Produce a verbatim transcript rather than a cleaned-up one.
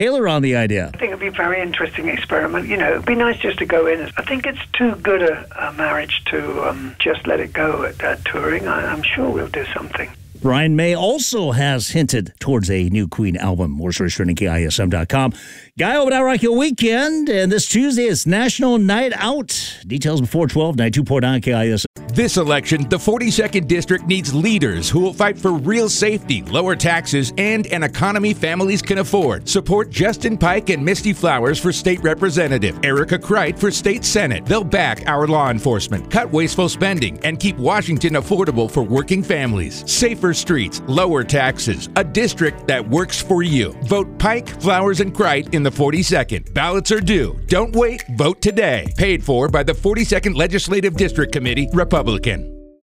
Taylor on the idea. I think it'd be a very interesting experiment. You know, it'd be nice just to go in. I think it's too good a, a marriage to um, just let it go at, at touring. I, I'm sure we'll do something. Brian May also has hinted towards a new Queen album. More stories trending K I S M dot com. Guy over at Rock Your Weekend, and this Tuesday is National Night Out. Details before twelve, ninety-two point nine K I S M. This election, the forty-second District needs leaders who will fight for real safety, lower taxes, and an economy families can afford. Support Justin Pike and Misty Flowers for State Representative, Erica Kreit for State Senate. They'll back our law enforcement, cut wasteful spending, and keep Washington affordable for working families. Safer streets, lower taxes, a district that works for you. Vote Pike, Flowers, and Kreit in the forty-second. Ballots are due. Don't wait. Vote today. Paid for by the forty-second Legislative District Committee, Republican.